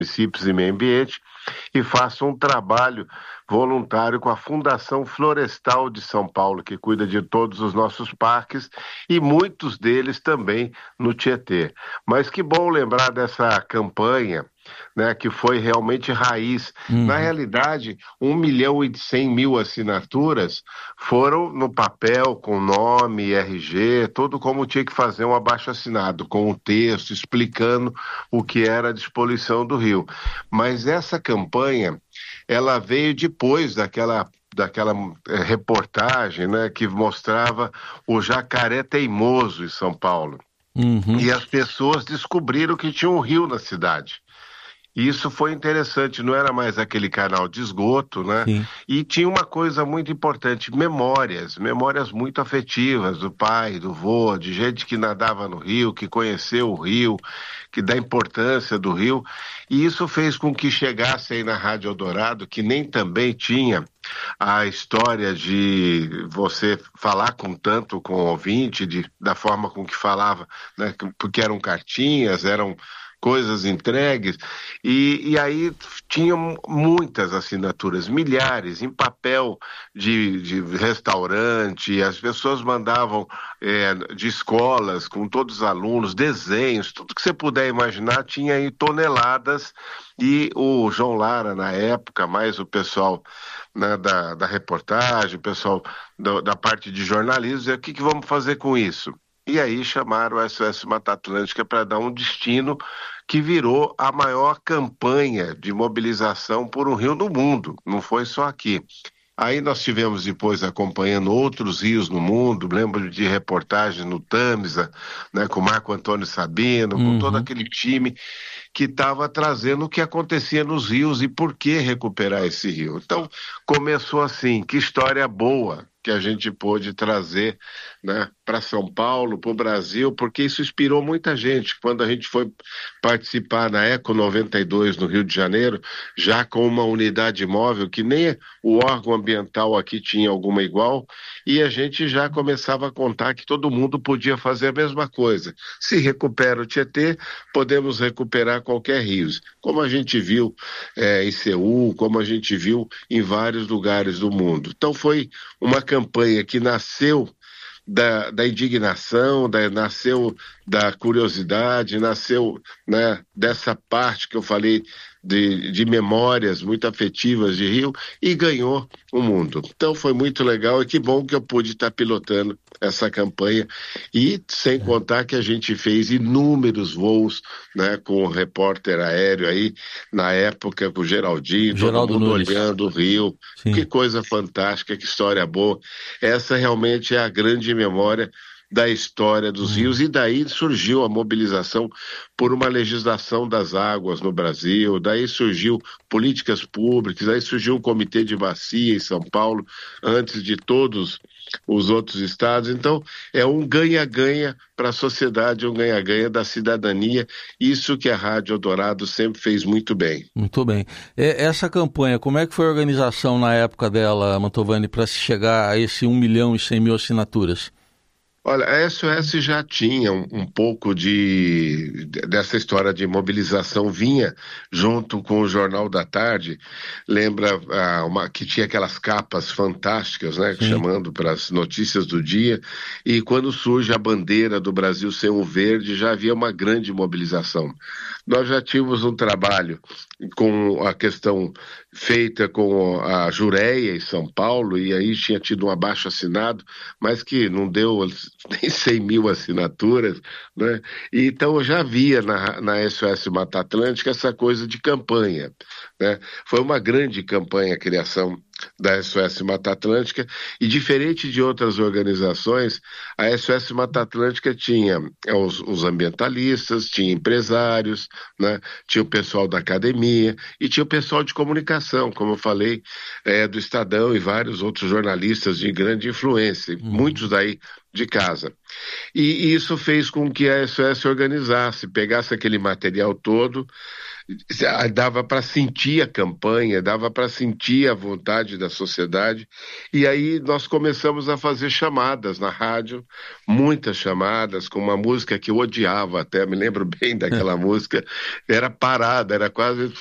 municípios e meio ambiente e faço um trabalho voluntário com a Fundação Florestal de São Paulo, que cuida de todos os nossos parques e muitos deles também no Tietê. Mas que bom lembrar dessa campanha, né, que foi realmente raiz. Na Uhum. realidade, 1.100.000 assinaturas foram no papel, com nome, RG, tudo como tinha que fazer um abaixo-assinado, com um texto explicando o que era a despoluição do rio. Mas essa campanha, ela veio depois daquela reportagem, né, que mostrava o jacaré teimoso em São Paulo. Uhum. E as pessoas descobriram que tinha um rio na cidade. E isso foi interessante, não era mais aquele canal de esgoto, né? Sim. E tinha uma coisa muito importante, memórias muito afetivas do pai, do vô, de gente que nadava no rio, que conheceu o rio, que dá importância do rio. E isso fez com que chegasse aí na Rádio Eldorado, que nem também tinha a história de você falar com tanto com o ouvinte, da forma com que falava, né? Porque eram cartinhas, eram coisas entregues, e aí tinham muitas assinaturas, milhares, em papel de restaurante, as pessoas mandavam de escolas, com todos os alunos, desenhos, tudo que você puder imaginar, tinha aí toneladas, e o João Lara, na época, mais o pessoal, né, da reportagem, o pessoal da parte de jornalismo, dizia, o que vamos fazer com isso? E aí chamaram a SOS Mata Atlântica para dar um destino que virou a maior campanha de mobilização por um rio no mundo, não foi só aqui. Aí nós tivemos depois acompanhando outros rios no mundo, lembro de reportagens no Tamisa, né, com Marco Antônio Sabino, com todo Uhum. aquele time que estava trazendo o que acontecia nos rios e por que recuperar esse rio. Então, começou assim, que história boa que a gente pôde trazer, né, para São Paulo, para o Brasil, porque isso inspirou muita gente. Quando a gente foi participar na Eco 92 no Rio de Janeiro, já com uma unidade móvel que nem o órgão ambiental aqui tinha alguma igual, e a gente já começava a contar que todo mundo podia fazer a mesma coisa. Se recupera o Tietê, podemos recuperar qualquer rio, como a gente viu em Seul, como a gente viu em vários lugares do mundo. Então foi uma campanha que nasceu da indignação, nasceu da curiosidade, nasceu, né, dessa parte que eu falei de memórias muito afetivas de Rio e ganhou o mundo. Então foi muito legal e que bom que eu pude estar pilotando essa campanha e sem contar que a gente fez inúmeros voos, né, com o repórter aéreo aí, na época com o Geraldinho, todo Geraldo mundo Nunes. olhando o Rio. Que Sim. coisa fantástica, que história boa. Essa realmente é a grande memória da história dos rios, e daí surgiu a mobilização por uma legislação das águas no Brasil, daí surgiu políticas públicas, daí surgiu um comitê de bacia em São Paulo, antes de todos os outros estados. Então, é um ganha-ganha para a sociedade, um ganha-ganha da cidadania, isso que a Rádio Eldorado sempre fez muito bem. Muito bem. Essa campanha, como é que foi a organização na época dela, Mantovani, para se chegar a esse 1.100.000 assinaturas? Olha, a SOS já tinha um pouco dessa história de mobilização, vinha junto com o Jornal da Tarde, lembra que tinha aquelas capas fantásticas, né, Sim. chamando para as notícias do dia, e quando surge a bandeira do Brasil sem o verde, já havia uma grande mobilização. Nós já tínhamos um trabalho com a questão feita com a Jureia em São Paulo, e aí tinha tido um abaixo-assinado, mas que não deu nem 100.000 assinaturas, né? E então eu já via na SOS Mata Atlântica essa coisa de campanha, né? Foi uma grande campanha a criação da SOS Mata Atlântica, e diferente de outras organizações, a SOS Mata Atlântica tinha os ambientalistas, tinha empresários, né? Tinha o pessoal da academia e tinha o pessoal de comunicação, como eu falei, do Estadão e vários outros jornalistas de grande influência, muitos daí de casa. E isso fez com que a SOS se organizasse, pegasse aquele material todo, Dava para sentir a campanha, dava para sentir a vontade da sociedade. E aí nós começamos a fazer chamadas na rádio, muitas chamadas, com uma música que eu odiava até, me lembro bem daquela música, era parada, era quase